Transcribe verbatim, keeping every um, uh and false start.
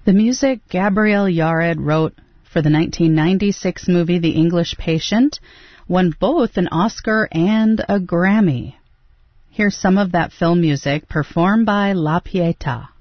The music Gabriel Yared wrote for the nineteen ninety-six movie The English Patient won both an Oscar and a Grammy. Here's some of that film music performed by La Pieta.